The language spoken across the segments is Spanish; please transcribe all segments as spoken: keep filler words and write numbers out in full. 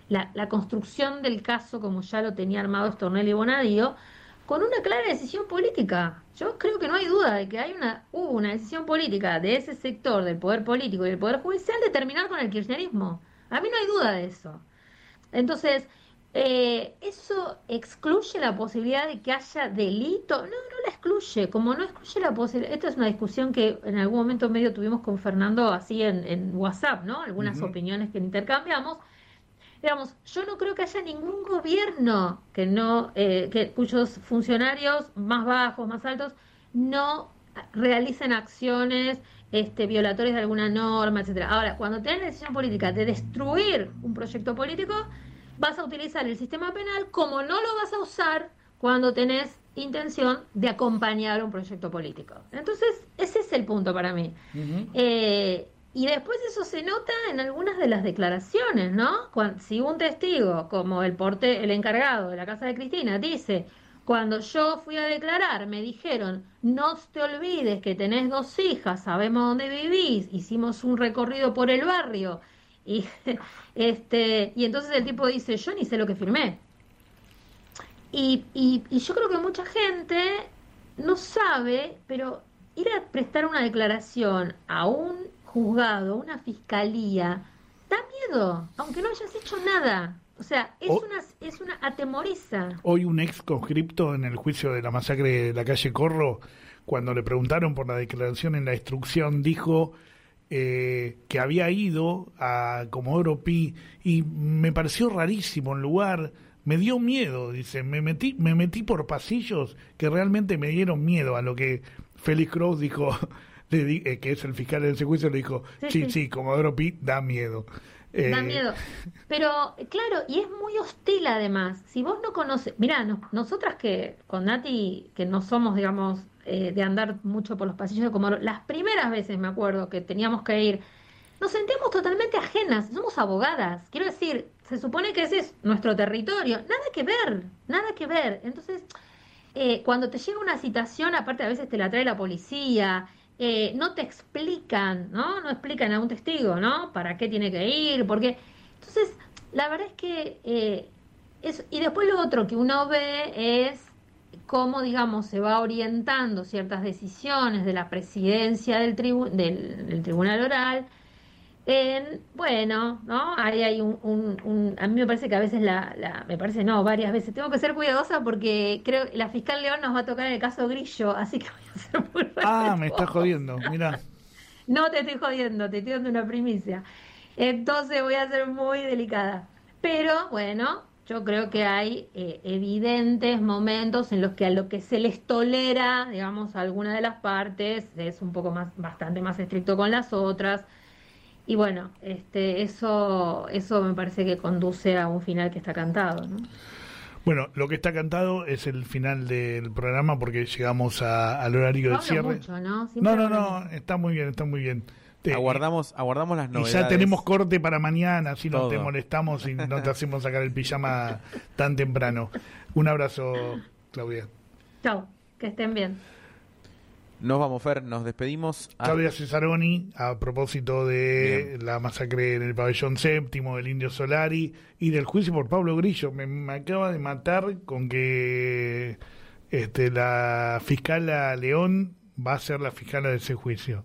la, la construcción del caso como ya lo tenía armado Stornelli Bonadío, con una clara decisión política. Yo creo que no hay duda de que hay una hubo una decisión política de ese sector del poder político y del poder judicial de terminar con el kirchnerismo. A mí no hay duda de eso. Entonces, eh, ¿eso excluye la posibilidad de que haya delito? No, no la excluye, como no excluye la posibilidad. Esta es una discusión que en algún momento medio tuvimos con Fernando así en, en WhatsApp, ¿no? Algunas uh-huh. opiniones que intercambiamos. Digamos, yo no creo que haya ningún gobierno que no, eh, que cuyos funcionarios más bajos, más altos, no realicen acciones este, violatorias de alguna norma, etcétera. Ahora, cuando tenés la decisión política de destruir un proyecto político, vas a utilizar el sistema penal como no lo vas a usar cuando tenés intención de acompañar un proyecto político. Entonces, ese es el punto para mí. Uh-huh. Eh, Y después eso se nota en algunas de las declaraciones, ¿no? Cuando, si un testigo, como el porte, el encargado de la casa de Cristina, dice, cuando yo fui a declarar, me dijeron, no te olvides que tenés dos hijas, sabemos dónde vivís, hicimos un recorrido por el barrio, y, este, y entonces el tipo dice, yo ni sé lo que firmé. Y, y, y yo creo que mucha gente no sabe, pero ir a prestar una declaración a un juzgado, una fiscalía, da miedo, aunque no hayas hecho nada. O sea, es o, una es una atemoriza. Hoy un ex conscripto en el juicio de la masacre de la calle Corro, cuando le preguntaron por la declaración en la instrucción, dijo eh, que había ido a Comodoro Pi y me pareció rarísimo el lugar, me dio miedo, dice, me metí me metí por pasillos que realmente me dieron miedo, a lo que Félix Cross dijo, le di, eh, que es el fiscal de ese juicio, le dijo, sí, sí, sí, sí Comodoro Pi da miedo. Eh... Da miedo. Pero, claro, y es muy hostil además. Si vos no conoces, mirá, no, nosotras que con Nati, que no somos, digamos, eh, de andar mucho por los pasillos de Comodoro, las primeras veces me acuerdo que teníamos que ir, nos sentíamos totalmente ajenas, somos abogadas. Quiero decir, se supone que ese es nuestro territorio, nada que ver, nada que ver. Entonces, eh, cuando te llega una citación, aparte a veces te la trae la policía, Eh, no te explican, ¿no? No explican a un testigo, ¿no? Para qué tiene que ir, porque... Entonces, la verdad es que... Eh, es... Y después lo otro que uno ve es cómo, digamos, se va orientando ciertas decisiones de la presidencia del, tribu... del, del Tribunal Oral en, bueno, ¿no? Ahí hay un, un, un... A mí me parece que a veces la, la... Me parece, no, varias veces. Tengo que ser cuidadosa porque creo que la fiscal León nos va a tocar en el caso Grillo, así que voy a ser muy Ah, me estás jodiendo, mirá. No te estoy jodiendo, te estoy dando una primicia. Entonces voy a ser muy delicada. Pero, bueno, yo creo que hay eh, evidentes momentos en los que a lo que se les tolera, digamos, a alguna de las partes, es un poco más, bastante más estricto con las otras. Y bueno, este, eso, eso me parece que conduce a un final que está cantado, ¿no? Bueno, lo que está cantado es el final del programa porque llegamos a, al horario de cierre. Mucho, ¿no? no, no, no, está muy bien, está muy bien. Te, aguardamos, aguardamos las novedades. Y ya tenemos corte para mañana, así no te molestamos y no te hacemos sacar el pijama tan temprano. Un abrazo, Claudia. Chao, que estén bien. Nos vamos, Fer, nos despedimos. Claudia Cesaroni, a propósito de Bien. la masacre en el pabellón séptimo, del Indio Solari y del juicio por Pablo Grillo. Me, me acaba de matar con que este, la fiscala León va a ser la fiscala de ese juicio.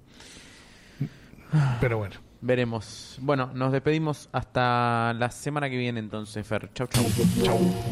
Pero bueno. Veremos. Bueno, nos despedimos hasta la semana que viene entonces, Fer. Chau, chau. Chau.